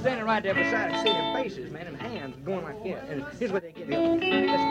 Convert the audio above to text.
standing right there beside him, seeing them faces, man, and hands going like this. And here's what they get.